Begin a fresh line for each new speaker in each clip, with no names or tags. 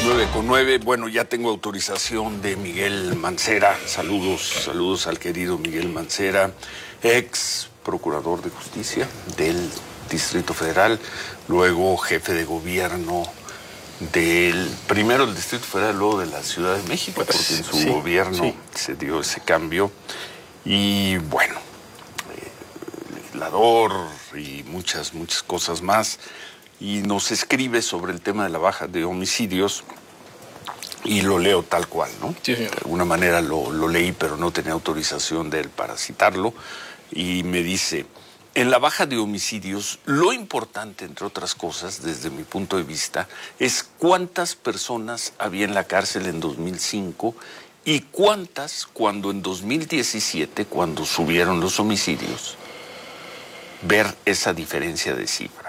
9:09. Bueno, ya tengo autorización de Miguel Mancera. Saludos al querido Miguel Mancera, ex procurador de justicia del Distrito Federal, luego jefe de gobierno primero del Distrito Federal, luego de la Ciudad de México, porque en su gobierno se dio ese cambio. Y bueno, legislador y muchas cosas más. Y nos escribe sobre el tema de la baja de homicidios y lo leo tal cual, ¿no?
Sí, señor.
De alguna manera lo leí, pero no tenía autorización de él para citarlo. Y me dice, en la baja de homicidios, lo importante, entre otras cosas, desde mi punto de vista, es cuántas personas había en la cárcel en 2005 y cuántas cuando en 2017, cuando subieron los homicidios, ver esa diferencia de cifra.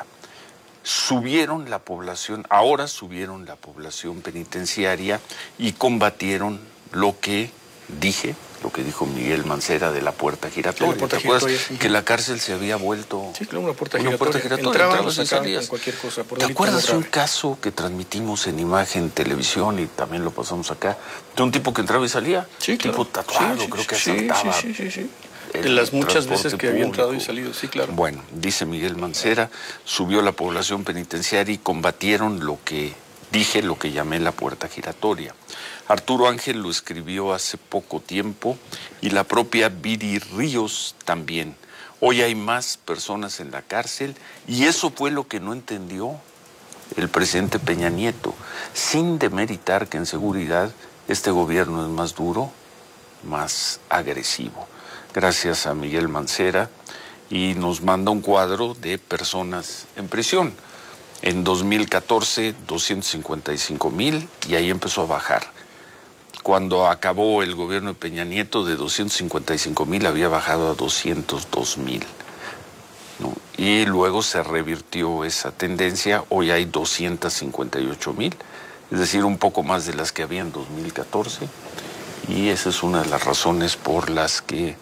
Ahora subieron la población penitenciaria y combatieron lo que dijo Miguel Mancera de la puerta giratoria. ¿Te acuerdas que la cárcel se había vuelto
una puerta giratoria?
Entrabas y salías.
Cualquier cosa.
¿Te acuerdas un caso que transmitimos en imagen, televisión y también lo pasamos acá, de un tipo que entraba y salía?
Sí, claro.
Tipo tatuado, creo que asaltaba.
Sí. De las muchas veces que había entrado y salido, sí, claro.
Bueno, dice Miguel Mancera, subió la población penitenciaria y combatieron lo que llamé la puerta giratoria. Arturo Ángel lo escribió hace poco tiempo y la propia Viri Ríos también. Hoy hay más personas en la cárcel y eso fue lo que no entendió el presidente Peña Nieto, sin demeritar que en seguridad este gobierno es más duro, más agresivo. Gracias a Miguel Mancera, y nos manda un cuadro de personas en prisión. En 2014, 255,000, y ahí empezó a bajar. Cuando acabó el gobierno de Peña Nieto, de 255,000 había bajado a 202,000, ¿no? Y luego se revirtió esa tendencia, hoy hay 258,000, es decir, un poco más de las que había en 2014, y esa es una de las razones por las que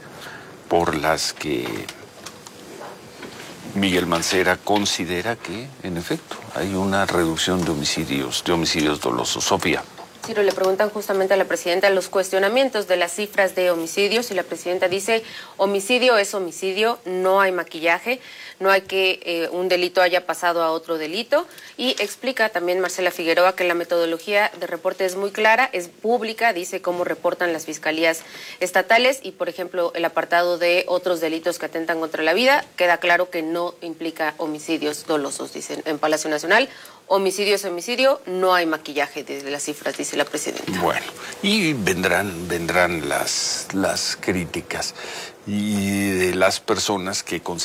Miguel Mancera considera que, en efecto, hay una reducción de homicidios dolosos. Sofía.
Ciro, le preguntan justamente a la presidenta los cuestionamientos de las cifras de homicidios y la presidenta dice, homicidio es homicidio, no hay maquillaje, no hay que un delito haya pasado a otro delito, y explica también Marcela Figueroa que la metodología de reporte es muy clara, es pública, dice cómo reportan las fiscalías estatales y, por ejemplo, el apartado de otros delitos que atentan contra la vida, queda claro que no implica homicidios dolosos, dicen en Palacio Nacional. Homicidio es homicidio, no hay maquillaje desde las cifras, dice la presidenta.
Bueno, y vendrán las críticas y de las personas que